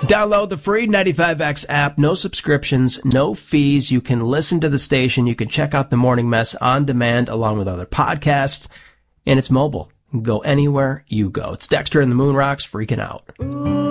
Download the free 95X app. No subscriptions, no fees. You can listen to the station. You can check out The Morning Mess on demand along with other podcasts. And it's mobile. You can go anywhere you go. It's Dexter and the Moon Rocks freaking out.